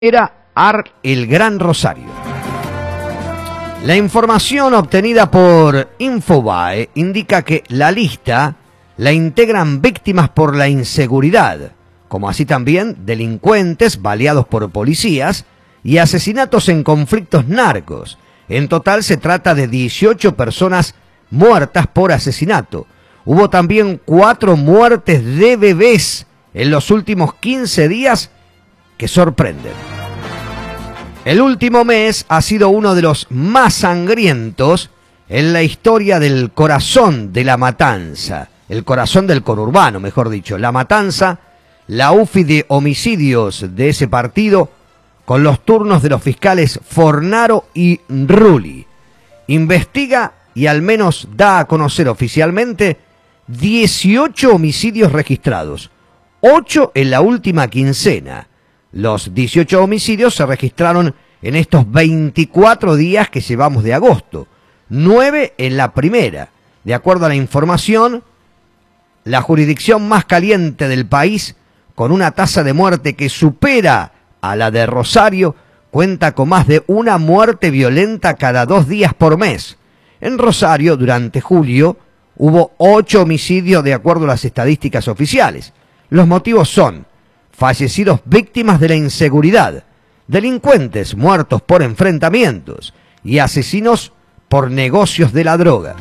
Era el Gran Rosario. La información obtenida por Infobae indica que la lista la integran víctimas por la inseguridad, como así también delincuentes baleados por policías y asesinatos en conflictos narcos. En total se trata de 18 personas muertas por asesinato. Hubo también 4 muertes de bebés en los últimos 15 días que sorprenden. El último mes ha sido uno de los más sangrientos en la historia del corazón de La Matanza, el corazón del conurbano, mejor dicho. La Matanza, la UFI de homicidios de ese partido, con los turnos de los fiscales Fornaro y Rulli. Investiga y al menos da a conocer oficialmente 18 homicidios registrados, 8 en la última quincena. Los 18 homicidios se registraron en estos 24 días que llevamos de agosto, 9 en la primera. De acuerdo a la información, la jurisdicción más caliente del país, con una tasa de muerte que supera a la de Rosario, cuenta con más de una muerte violenta cada 2 días por mes. En Rosario, durante julio, hubo 8 homicidios de acuerdo a las estadísticas oficiales. Los motivos son fallecidos víctimas de la inseguridad, delincuentes muertos por enfrentamientos y asesinos por negocios de la droga.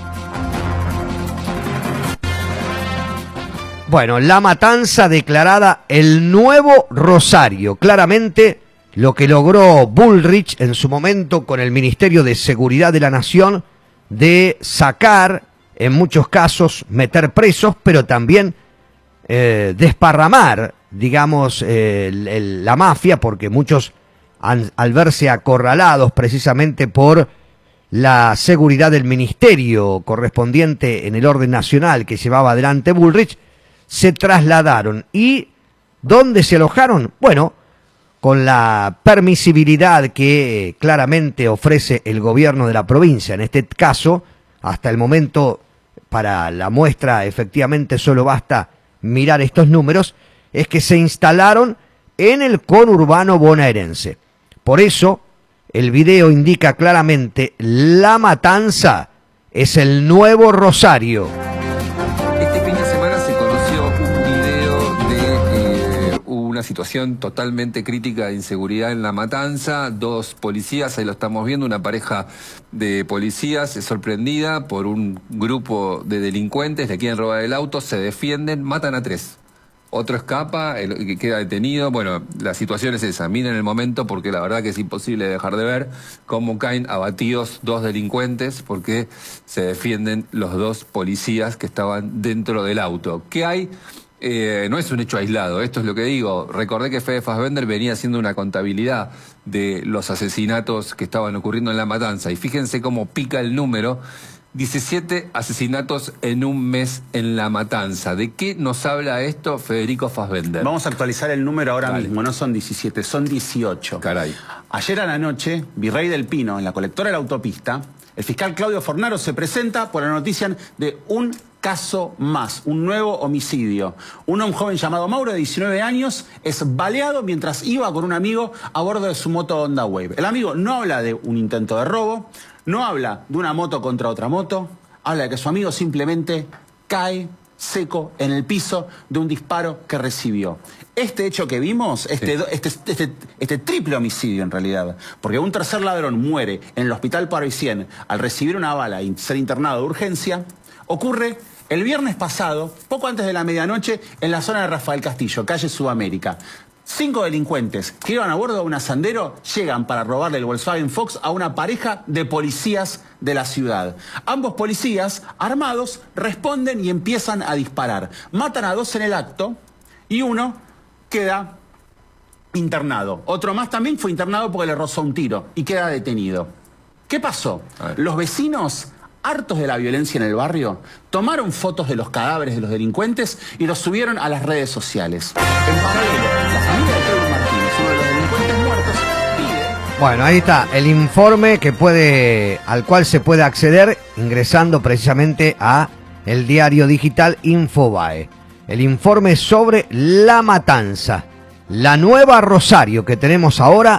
Bueno, La Matanza declarada el nuevo Rosario. Claramente lo que logró Bullrich en su momento con el Ministerio de Seguridad de la Nación de sacar, en muchos casos, meter presos, pero también desparramar, digamos, la mafia, porque muchos, al verse acorralados precisamente por la seguridad del ministerio correspondiente en el orden nacional que llevaba adelante Bullrich, se trasladaron. ¿Y dónde se alojaron? Bueno, con la permisibilidad que claramente ofrece el gobierno de la provincia. En este caso, hasta el momento, para la muestra, efectivamente solo basta mirar estos números, es que se instalaron en el conurbano bonaerense. Por eso, el video indica claramente: La Matanza es el nuevo Rosario. Este fin de semana se conoció un video de una situación totalmente crítica de inseguridad en La Matanza. 2 policías, ahí lo estamos viendo, una pareja de policías es sorprendida por un grupo de delincuentes, le quieren robar el auto, se defienden, matan a 3. Otro escapa, que queda detenido. Bueno, la situación es esa. Miren el momento, porque la verdad que es imposible dejar de ver cómo caen abatidos 2 delincuentes porque se defienden los 2 policías que estaban dentro del auto. ¿Qué hay? No es un hecho aislado, esto es lo que digo. Recordé que Fede Fassbender venía haciendo una contabilidad de los asesinatos que estaban ocurriendo en La Matanza. Y fíjense cómo pica el número. 17 asesinatos en un mes en La Matanza. ¿De qué nos habla esto, Federico Fassbender? Vamos a actualizar el número ahora mismo. No son 17, son 18. Caray. Ayer a la noche, Virrey del Pino, en la colectora de la autopista, el fiscal Claudio Fornaro se presenta por la noticia de un caso más, un nuevo homicidio. Un joven llamado Mauro, de 19 años, es baleado mientras iba con un amigo a bordo de su moto Honda Wave. El amigo no habla de un intento de robo, no habla de una moto contra otra moto, habla de que su amigo simplemente cae seco en el piso de un disparo que recibió. Este hecho que vimos, este triple homicidio en realidad, porque un tercer ladrón muere en el hospital Parisien al recibir una bala y ser internado de urgencia, ocurre el viernes pasado, poco antes de la medianoche, en la zona de Rafael Castillo, calle Sudamérica. 5 delincuentes que iban a bordo de un Sandero llegan para robarle el Volkswagen Fox a una pareja de policías de la ciudad. Ambos policías, armados, responden y empiezan a disparar. Matan a 2 en el acto y uno queda internado. Otro más también fue internado porque le rozó un tiro y queda detenido. ¿Qué pasó? Los vecinos, hartos de la violencia en el barrio, tomaron fotos de los cadáveres de los delincuentes y los subieron a las redes sociales. En paralelo, la familia de Pedro Martínez, uno de los delincuentes muertos, pide... Bueno, ahí está el informe al cual se puede acceder ingresando precisamente a el diario digital Infobae. El informe sobre La Matanza. La nueva Rosario que tenemos ahora